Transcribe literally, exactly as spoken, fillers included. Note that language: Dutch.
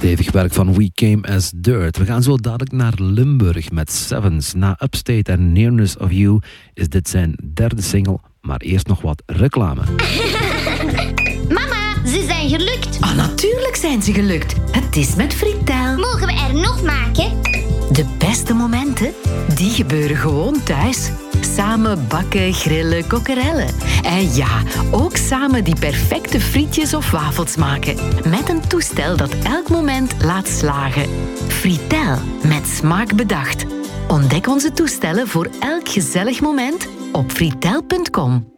Stevig werk van We Came As Dirt. We gaan zo dadelijk naar Limburg met Sevens. Na Upstate en Nearness of You is dit zijn derde single. Maar eerst nog wat reclame. Mama, ze zijn gelukt. Ah, natuurlijk zijn ze gelukt. Het is met Fritel. Mogen we er nog maken? De beste momenten, die gebeuren gewoon thuis. Samen bakken, grillen, kokkerellen. En ja, ook samen die perfecte frietjes of wafels maken. Met een toestel dat elk moment laat slagen. Fritel, met smaak bedacht. Ontdek onze toestellen voor elk gezellig moment op fritel punt com.